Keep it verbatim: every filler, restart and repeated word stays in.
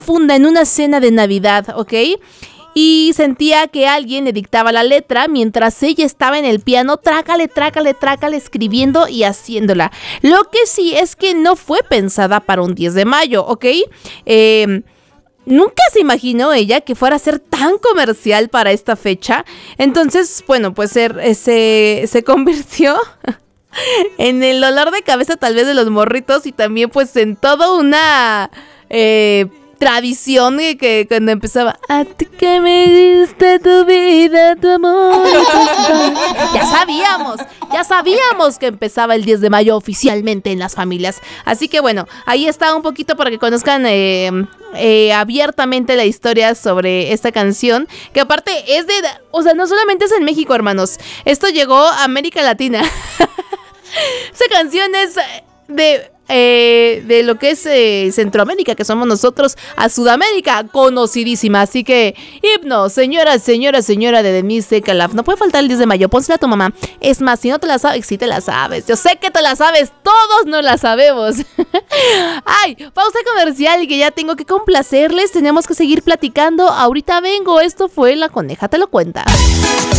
funda en una cena de Navidad, ¿ok? Y sentía que alguien le dictaba la letra mientras ella estaba en el piano, trácale, trácale, trácale, escribiendo y haciéndola. Lo que sí es que no fue pensada para un diez de mayo, ¿ok? Eh, nunca se imaginó ella que fuera a ser tan comercial para esta fecha. Entonces, bueno, pues se, se, se convirtió en el dolor de cabeza tal vez de los morritos y también pues en toda una... Eh, tradición que, que cuando empezaba a ti que me diste tu vida, tu amor, ya sabíamos, ya sabíamos que empezaba el diez de mayo oficialmente en las familias. Así que bueno, ahí está un poquito para que conozcan eh, eh, abiertamente la historia sobre esta canción, que aparte es de, o sea, no solamente es en México, hermanos, esto llegó a América Latina. Esa canción es de... Eh, de lo que es eh, Centroamérica, que somos nosotros, a Sudamérica, conocidísima. Así que, himno, señora, señora, señora de Denise Calaf. No puede faltar el diez de mayo, pónsela a tu mamá. Es más, si no te la sabes, sí te la sabes. Yo sé que te la sabes, todos no la sabemos. Ay, pausa comercial y que ya tengo que complacerles. Tenemos que seguir platicando. Ahorita vengo, esto fue La Coneja Te Lo Cuenta.